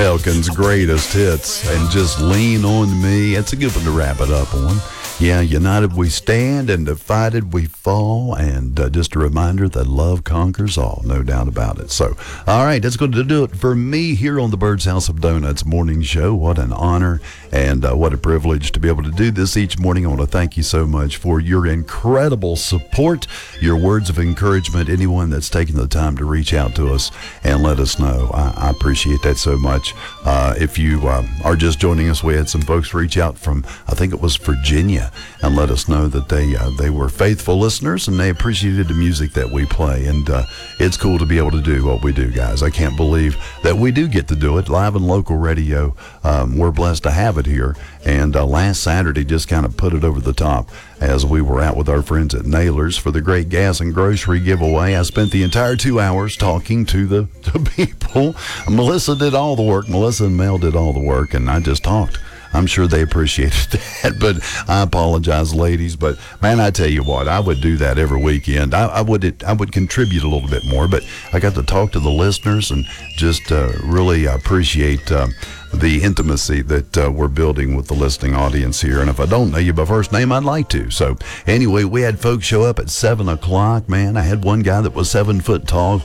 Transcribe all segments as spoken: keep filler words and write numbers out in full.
Elkin's greatest hits, and Just Lean On Me. It's a good one to wrap it up on. Yeah, united we stand and divided we fall. And uh, just a reminder that love conquers all, no doubt about it. So, all right, that's going to do it for me here on the Bird's House of Donuts morning show. What an honor and uh, what a privilege to be able to do this each morning. I want to thank you so much for your incredible support, your words of encouragement, anyone that's taken the time to reach out to us and let us know. I, I appreciate that so much. Uh, if you um, are just joining us, we had some folks reach out from, I think it was Virginia, and let us know that they uh, they were faithful listeners and they appreciated the music that we play. And uh, it's cool to be able to do what we do, guys. I can't believe that we do get to do it live and local radio. Um, we're blessed to have it here. And uh, last Saturday just kind of put it over the top as we were out with our friends at Naylor's for the great gas and grocery giveaway. I spent the entire two hours talking to the to people. Melissa did all the work. Melissa and Mel did all the work, and I just talked. I'm sure they appreciated that, but I apologize, ladies. But man, I tell you what, I would do that every weekend. I, I would I would contribute a little bit more, but I got to talk to the listeners and just uh, really appreciate uh, the intimacy that uh, we're building with the listening audience here. And if I don't know you by first name, I'd like to. So anyway, we had folks show up at seven o'clock. Man, I had one guy that was seven foot tall.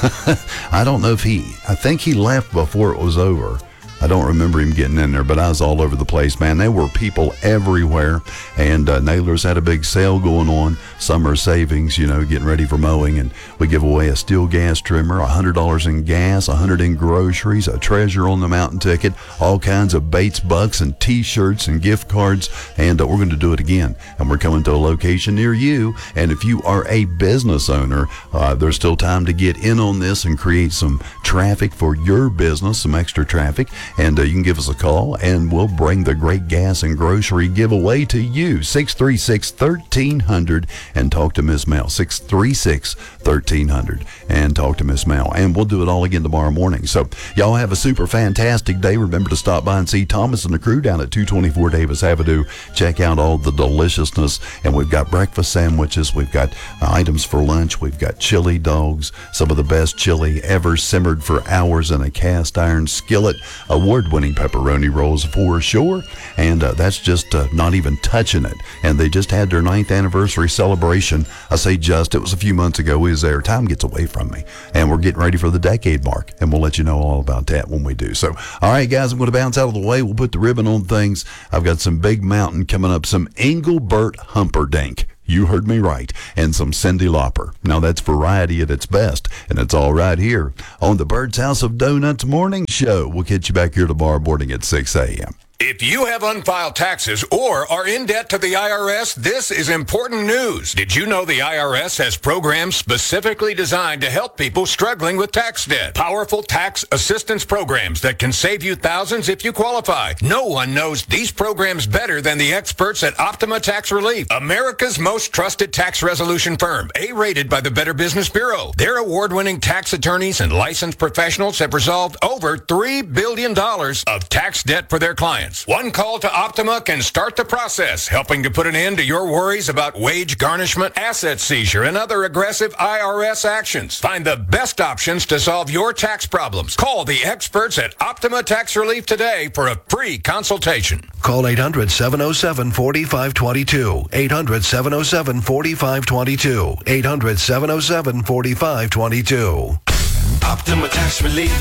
I don't know if he, I think he left before it was over. I don't remember him getting in there, but I was all over the place, man. There were people everywhere, and uh, Naylor's had a big sale going on, summer savings, you know, getting ready for mowing, and we give away a steel gas trimmer, one hundred dollars in gas, one hundred dollars in groceries, a Treasure on the Mountain ticket, all kinds of Bates Bucks and T-shirts and gift cards, and uh, we're going to do it again. And we're coming to a location near you, and if you are a business owner, uh, there's still time to get in on this and create some traffic for your business, some extra traffic. And uh, you can give us a call, and we'll bring the great gas and grocery giveaway to you. six three six, one three zero zero and talk to Miss Mel. six three six, one three zero zero and talk to Miss Mel. And we'll do it all again tomorrow morning. So y'all have a super fantastic day. Remember to stop by and see Thomas and the crew down at two twenty-four Davis Avenue. Check out all the deliciousness. And we've got breakfast sandwiches. We've got uh, items for lunch. We've got chili dogs, some of the best chili ever simmered for hours in a cast iron skillet. Award-winning pepperoni rolls for sure, and uh, that's just uh, not even touching it. And they just had their ninth anniversary celebration. I say just, it was a few months ago. We was there. Time gets away from me, and we're getting ready for the decade mark, and we'll let you know all about that when we do. So, all right, guys, I'm going to bounce out of the way. We'll put the ribbon on things. I've got some Big Mountain coming up, some Engelbert Humperdinck. You heard me right. And some Cyndi Lauper. Now that's variety at its best. And it's all right here on the Bird's House of Donuts morning show. We'll catch you back here tomorrow morning at six a.m. If you have unfiled taxes or are in debt to the I R S, this is important news. Did you know the I R S has programs specifically designed to help people struggling with tax debt? Powerful tax assistance programs that can save you thousands if you qualify. No one knows these programs better than the experts at Optima Tax Relief, America's most trusted tax resolution firm, A-rated by the Better Business Bureau. Their award-winning tax attorneys and licensed professionals have resolved over three billion dollars of tax debt for their clients. One call to Optima can start the process, helping to put an end to your worries about wage garnishment, asset seizure, and other aggressive I R S actions. Find the best options to solve your tax problems. Call the experts at Optima Tax Relief today for a free consultation. Call eight hundred, seven oh seven, four five two two. eight hundred, seven oh seven, four five two two. eight hundred, seven oh seven, four five two two. Optima Tax Relief.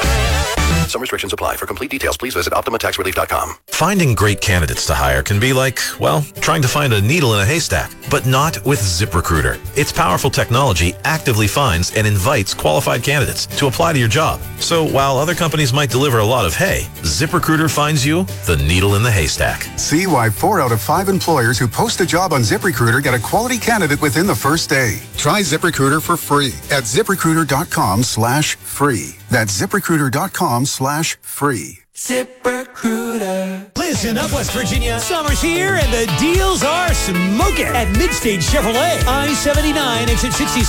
Some restrictions apply. For complete details, please visit optima tax relief dot com. Finding great candidates to hire can be like, well, trying to find a needle in a haystack, but not with ZipRecruiter. Its powerful technology actively finds and invites qualified candidates to apply to your job. So while other companies might deliver a lot of hay, ZipRecruiter finds you the needle in the haystack. See why four out of five employers who post a job on ZipRecruiter get a quality candidate within the first day. Try ZipRecruiter for free at ZipRecruiter.com slash free. That's ZipRecruiter.com slash free. ZipRecruiter. Listen up, West Virginia. Summer's here and the deals are smoking at Midstage Chevrolet. I seventy-nine, exit sixty.